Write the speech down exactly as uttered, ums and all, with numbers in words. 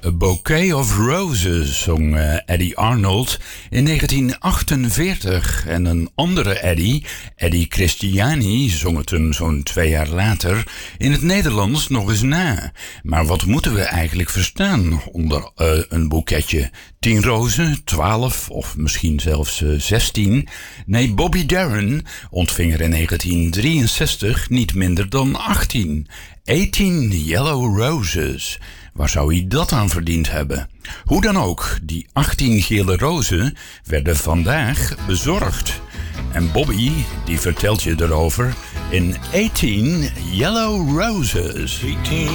A Bouquet of Roses zong uh, Eddie Arnold in negentien achtenveertig. En een andere Eddie, Eddie Christiani, zong het hem zo'n twee jaar later in het Nederlands nog eens na. Maar wat moeten we eigenlijk verstaan onder uh, een boeketje? Tien rozen, twaalf of misschien zelfs uh, zestien? Nee, Bobby Darin ontving er in negentien drieënzestig niet minder dan achttien. achttien Yellow Roses. Waar zou hij dat aan verdiend hebben? Hoe dan ook, die achttien gele rozen werden vandaag bezorgd. En Bobby, die vertelt je erover in achttien Yellow Roses.